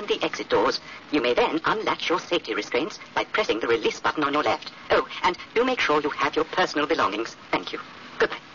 the exit doors. You may then unlatch your safety restraints by pressing the release button on your left. Oh, and do make sure you have your personal belongings. Thank you. Goodbye.